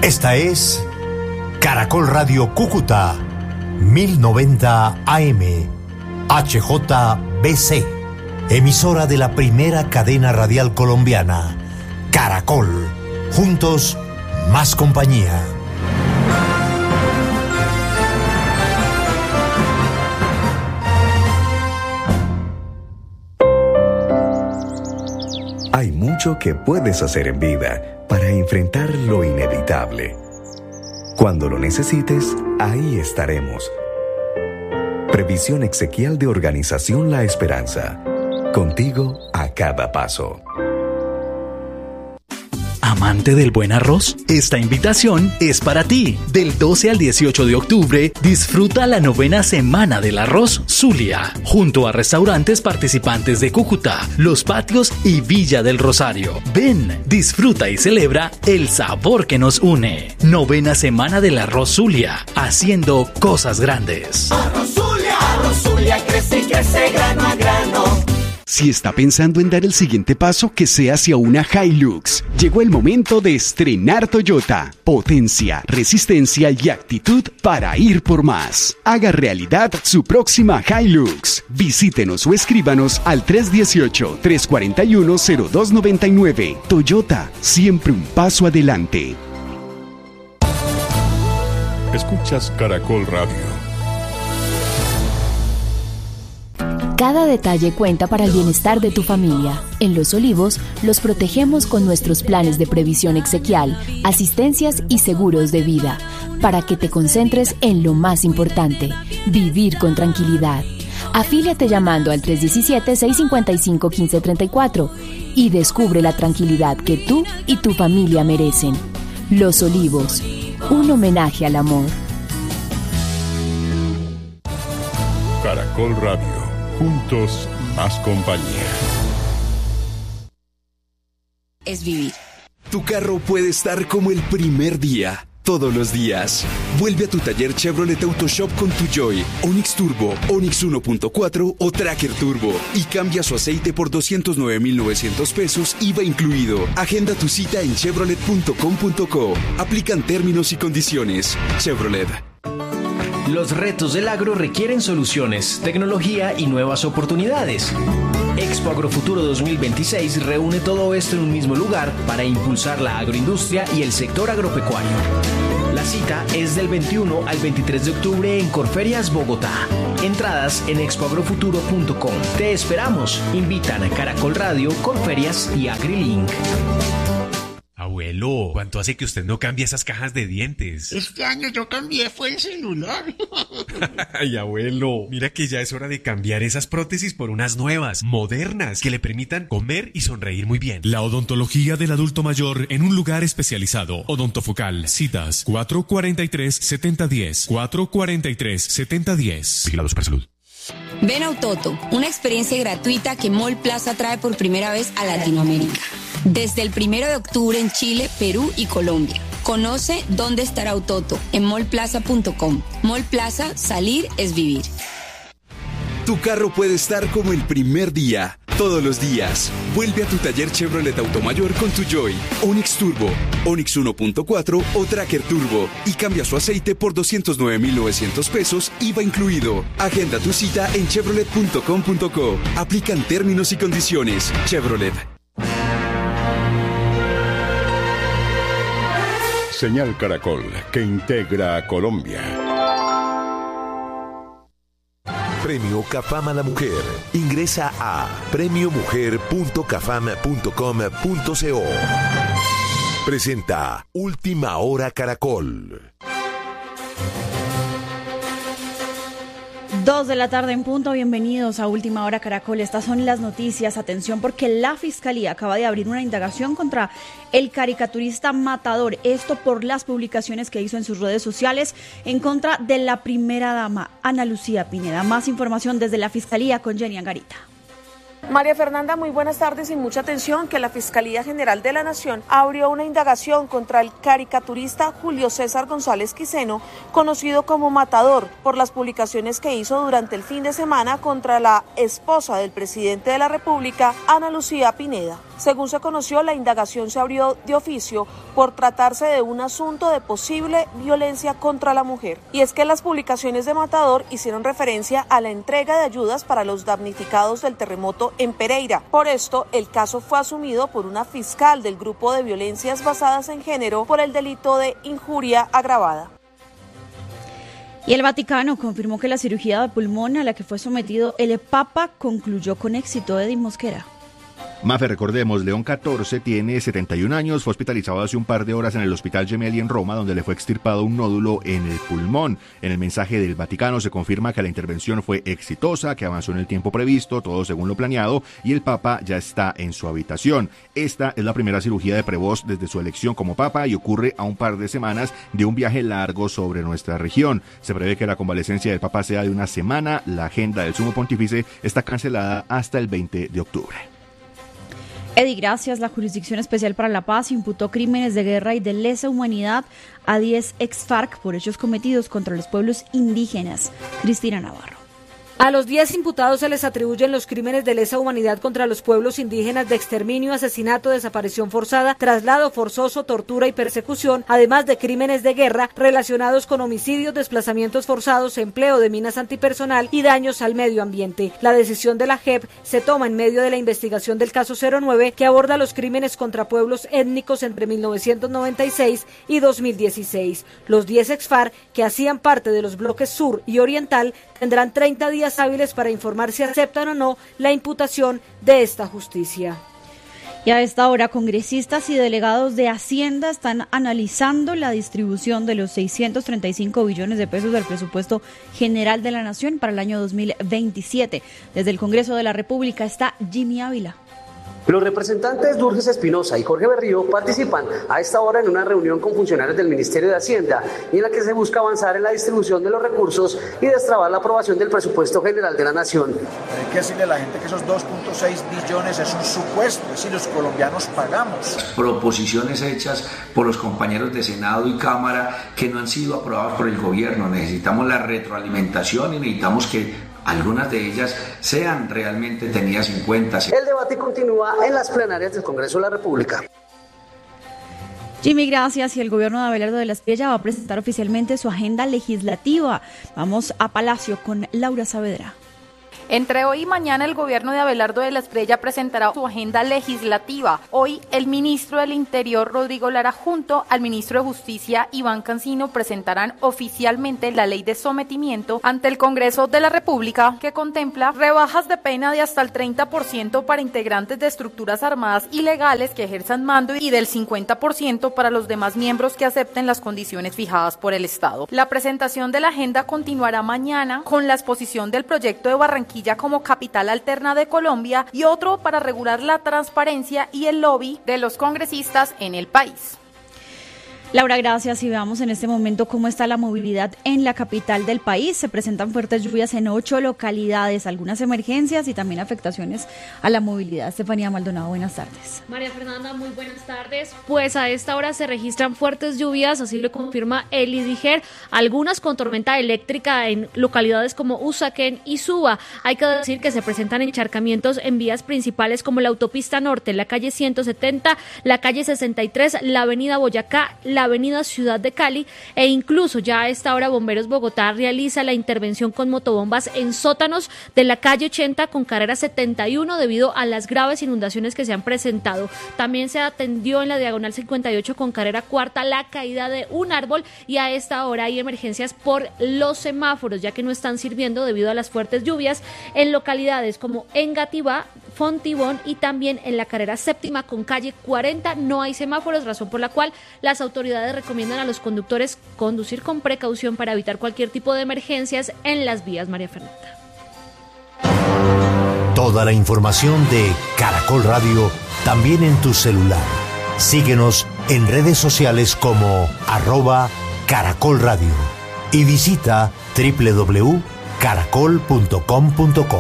Esta es Caracol Radio Cúcuta, 1090 AM, HJBC, emisora de la primera cadena radial colombiana, Caracol, juntos, más compañía. Hay mucho que puedes hacer en vida para enfrentar lo inevitable. Cuando lo necesites, ahí estaremos. Previsión Exequial de Organización La Esperanza. Contigo a cada paso. ¿Amante del buen arroz? Esta invitación es para ti. Del 12 al 18 de octubre, disfruta la 9ª Semana del Arroz Zulia, junto a restaurantes participantes de Cúcuta, Los Patios y Villa del Rosario. Ven, disfruta y celebra el sabor que nos une. 9ª Semana del Arroz Zulia, haciendo cosas grandes. Arroz Zulia crece y crece grano a grano. Si está pensando en dar el siguiente paso, que sea hacia una Hilux. Llegó el momento de estrenar Toyota. Potencia, resistencia y actitud para ir por más. Haga realidad su próxima Hilux. Visítenos o escríbanos al 318-341-0299. Toyota, siempre un paso adelante. Escuchas Caracol Radio. Cada detalle cuenta para el bienestar de tu familia. En Los Olivos, los protegemos con nuestros planes de previsión exequial, asistencias y seguros de vida, para que te concentres en lo más importante, vivir con tranquilidad. Afíliate llamando al 317-655-1534 y descubre la tranquilidad que tú y tu familia merecen. Los Olivos, un homenaje al amor. Caracol Radio. Juntos, más compañía. Es vivir. Tu carro puede estar como el primer día, todos los días. Vuelve a tu taller Chevrolet Auto Shop con tu Joy, Onix Turbo, Onix 1.4 o Tracker Turbo y cambia su aceite por 209,900 pesos, IVA incluido. Agenda tu cita en chevrolet.com.co. Aplican términos y condiciones. Chevrolet. Los retos del agro requieren soluciones, tecnología y nuevas oportunidades. Expo Agrofuturo 2026 reúne todo esto en un mismo lugar para impulsar la agroindustria y el sector agropecuario. La cita es del 21 al 23 de octubre en Corferias, Bogotá. Entradas en expoagrofuturo.com. Te esperamos. Invitan a Caracol Radio, Corferias y AgriLink. Abuelo, ¿cuánto hace que usted no cambia esas cajas de dientes? Este año yo cambié, fue el celular. Ay, abuelo, mira que ya es hora de cambiar esas prótesis por unas nuevas, modernas, que le permitan comer y sonreír muy bien. La odontología del adulto mayor en un lugar especializado. Odontofocal. Citas 443-7010. 443-7010. Vigilados para salud. Ven a Autoto, una experiencia gratuita que Mall Plaza trae por primera vez a Latinoamérica. Desde el 1 de octubre en Chile, Perú y Colombia. Conoce dónde estará Autoto en mallplaza.com. Mall Plaza, salir es vivir. Tu carro puede estar como el primer día, todos los días. Vuelve a tu taller Chevrolet Automayor con tu Joy, Onix Turbo, Onix 1.4 o Tracker Turbo y cambia su aceite por 209,900 pesos, IVA incluido. Agenda tu cita en chevrolet.com.co. Aplican términos y condiciones. Chevrolet. Señal Caracol, que integra a Colombia. Premio CAFAM a la Mujer. Ingresa a premiomujer.cafam.com.co. Presenta Última Hora Caracol. 2 de la tarde en punto, bienvenidos a Última Hora Caracol. Estas son las noticias, atención porque la Fiscalía acaba de abrir una indagación contra el caricaturista Matador, esto por las publicaciones que hizo en sus redes sociales en contra de la primera dama, Ana Lucía Pineda. Más información desde la Fiscalía con Jenny Angarita. María Fernanda, muy buenas tardes y mucha atención que la Fiscalía General de la Nación abrió una indagación contra el caricaturista Julio César González Quiseno, conocido como Matador, por las publicaciones que hizo durante el fin de semana contra la esposa del presidente de la República, Ana Lucía Pineda. Según se conoció, la indagación se abrió de oficio por tratarse de un asunto de posible violencia contra la mujer. Y es que las publicaciones de Matador hicieron referencia a la entrega de ayudas para los damnificados del terremoto en Pereira. Por esto, el caso fue asumido por una fiscal del grupo de violencias basadas en género por el delito de injuria agravada. Y el Vaticano confirmó que la cirugía de pulmón a la que fue sometido el Papa concluyó con éxito. Edith Mosquera. Mafe, recordemos, León XIV tiene 71 años, fue hospitalizado hace un par de horas en el Hospital Gemelli en Roma, donde le fue extirpado un nódulo en el pulmón. En el mensaje del Vaticano se confirma que la intervención fue exitosa, que avanzó en el tiempo previsto, todo según lo planeado, y el Papa ya está en su habitación. Esta es la primera cirugía de Prevost desde su elección como Papa y ocurre a un par de semanas de un viaje largo sobre nuestra región. Se prevé que la convalecencia del Papa sea de una semana. La agenda del Sumo Pontífice está cancelada hasta el 20 de octubre. Eddie, gracias. La Jurisdicción Especial para la Paz imputó crímenes de guerra y de lesa humanidad a 10 ex-FARC por hechos cometidos contra los pueblos indígenas. Cristina Navarro. A los 10 imputados se les atribuyen los crímenes de lesa humanidad contra los pueblos indígenas de exterminio, asesinato, desaparición forzada, traslado forzoso, tortura y persecución, además de crímenes de guerra relacionados con homicidios, desplazamientos forzados, empleo de minas antipersonal y daños al medio ambiente. La decisión de la JEP se toma en medio de la investigación del caso 09 que aborda los crímenes contra pueblos étnicos entre 1996 y 2016. Los 10 ex-FARC que hacían parte de los bloques sur y oriental tendrán 30 días hábiles para informar si aceptan o no la imputación de esta justicia. Y a esta hora, congresistas y delegados de Hacienda están analizando la distribución de los 635 billones de pesos del presupuesto general de la Nación para el año 2027. Desde el Congreso de la República está Jimmy Ávila. Los representantes Durges Espinosa y Jorge Berrío participan a esta hora en una reunión con funcionarios del Ministerio de Hacienda y en la que se busca avanzar en la distribución de los recursos y destrabar la aprobación del presupuesto general de la Nación. Hay que decirle a la gente que esos 2.6 billones es un supuesto, es decir, los colombianos pagamos. Proposiciones hechas por los compañeros de Senado y Cámara que no han sido aprobadas por el gobierno. Necesitamos la retroalimentación y necesitamos que algunas de ellas sean realmente tenidas en cuenta. El debate continúa en las plenarias del Congreso de la República. Jimmy, gracias. Y el gobierno de Abelardo de la Espriella va a presentar oficialmente su agenda legislativa. Vamos a Palacio con Laura Saavedra. Entre hoy y mañana el gobierno de Abelardo de la Espriella presentará su agenda legislativa. Hoy el ministro del Interior, Rodrigo Lara, junto al ministro de Justicia, Iván Cancino, presentarán oficialmente la ley de sometimiento ante el Congreso de la República, que contempla rebajas de pena de hasta el 30% para integrantes de estructuras armadas ilegales que ejerzan mando y del 50% para los demás miembros que acepten las condiciones fijadas por el Estado. La presentación de la agenda continuará mañana con la exposición del proyecto de Barranquilla como capital alterna de Colombia y otro para regular la transparencia y el lobby de los congresistas en el país. Laura, gracias. Y veamos en este momento cómo está la movilidad en la capital del país. Se presentan fuertes lluvias en 8 localidades, algunas emergencias y también afectaciones a la movilidad. Estefanía Maldonado, buenas tardes. María Fernanda, muy buenas tardes. Pues a esta hora se registran fuertes lluvias, así lo confirma el IDIGER, algunas con tormenta eléctrica en localidades como Usaquén y Suba. Hay que decir que se presentan encharcamientos en vías principales como la autopista norte, la calle 170, la calle 63, la avenida Boyacá, la avenida Ciudad de Cali e incluso ya a esta hora Bomberos Bogotá realiza la intervención con motobombas en sótanos de la calle 80 con carrera 71 debido a las graves inundaciones que se han presentado. También se atendió en la diagonal 58 con carrera cuarta la caída de un árbol y a esta hora hay emergencias por los semáforos ya que no están sirviendo debido a las fuertes lluvias en localidades como Engativá, Fontibón y también en la carrera séptima con calle 40 no hay semáforos, razón por la cual las autoridades recomiendan a los conductores conducir con precaución para evitar cualquier tipo de emergencias en las vías. María Fernanda. Toda la información de Caracol Radio también en tu celular. Síguenos en redes sociales como @Caracol Radio y visita www.caracol.com.co.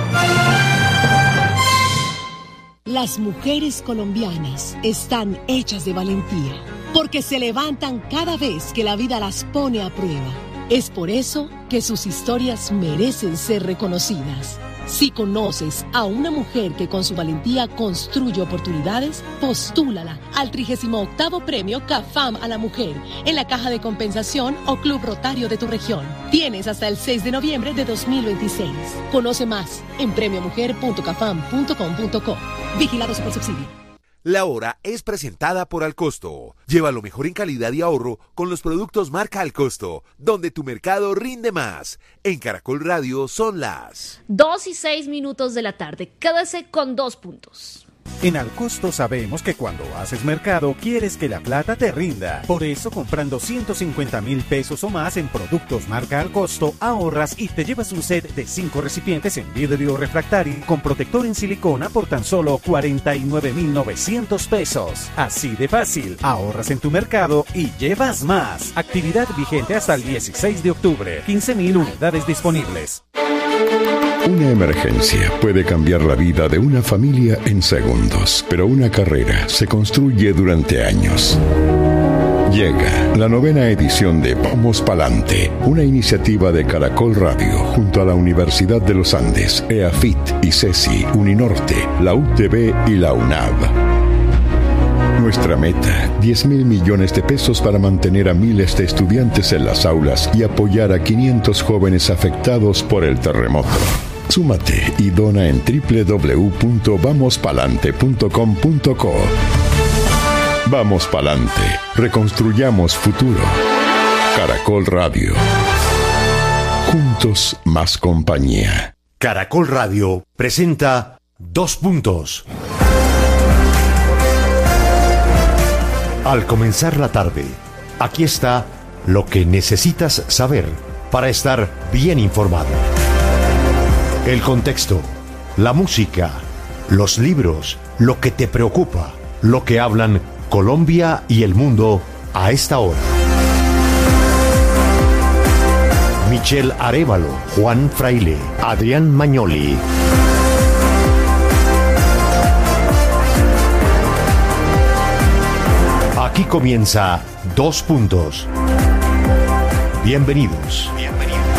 Las mujeres colombianas están hechas de valentía, porque se levantan cada vez que la vida las pone a prueba. Es por eso que sus historias merecen ser reconocidas. Si conoces a una mujer que con su valentía construye oportunidades, postúlala al 38º Premio CAFAM a la Mujer en la Caja de Compensación o Club Rotario de tu región. Tienes hasta el 6 de noviembre de 2026. Conoce más en premiomujer.cafam.com.co. Vigilado Supersubsidio. La hora es presentada por Alcosto. Lleva lo mejor en calidad y ahorro con los productos marca Alcosto, donde tu mercado rinde más. En Caracol Radio son las 2:06 de la tarde. Quédese con 2 puntos. En Alcosto sabemos que cuando haces mercado quieres que la plata te rinda. Por eso, comprando 150.000 pesos o más en productos marca Alcosto, ahorras y te llevas un set de 5 recipientes en vidrio refractario con protector en silicona por tan solo 49.900 pesos. Así de fácil, ahorras en tu mercado y llevas más. Actividad vigente hasta el 16 de octubre. 15.000 unidades disponibles. Una emergencia puede cambiar la vida de una familia en segundos, pero una carrera se construye durante años. Llega la 9ª edición de Vamos Palante, una iniciativa de Caracol Radio junto a la Universidad de los Andes, EAFIT, ICESI, Uninorte, la UTB y la UNAV. Nuestra meta, 10.000 millones de pesos para mantener a miles de estudiantes en las aulas y apoyar a 500 jóvenes afectados por el terremoto. Súmate y dona en www.vamospalante.com.co. Vamos Palante, reconstruyamos futuro. Caracol Radio. Juntos más compañía. Caracol Radio presenta 2 puntos. Al comenzar la tarde, aquí está lo que necesitas saber para estar bien informado. El contexto, la música, los libros, lo que te preocupa, lo que hablan Colombia y el mundo a esta hora. Michelle Arévalo, Juan Fraile, Adrián Magnoli. Aquí comienza 2 puntos. Bienvenidos. Bienvenidos.